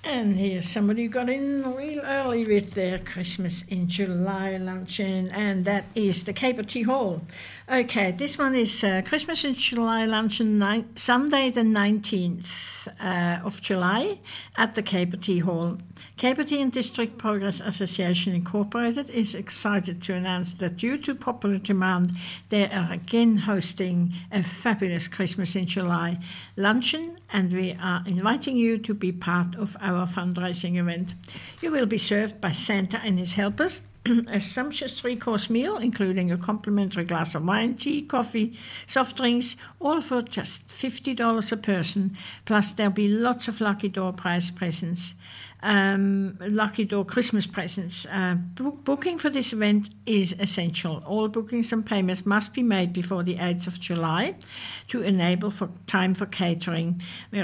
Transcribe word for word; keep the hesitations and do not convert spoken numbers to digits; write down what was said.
And here's somebody who got in real early with their Christmas in July luncheon, and that is the Caper Tea Hall. Okay, this one is uh, Christmas in July luncheon, ni- Sunday the nineteenth uh, of July at the Caper Tea Hall. Caper Tea and District Progress Association Incorporated is excited to announce that due to popular demand, they are again hosting a fabulous Christmas in July luncheon, and we are inviting you to be part of our fundraising event. You will be served by Santa and his helpers, a sumptuous three-course meal, including a complimentary glass of wine, tea, coffee, soft drinks, all for just fifty dollars a person, plus there'll be lots of Lucky Door prize presents. Um, Lucky Door Christmas presents. Uh, book, booking for this event is essential. All bookings and payments must be made before the eighth of July to enable for time for catering.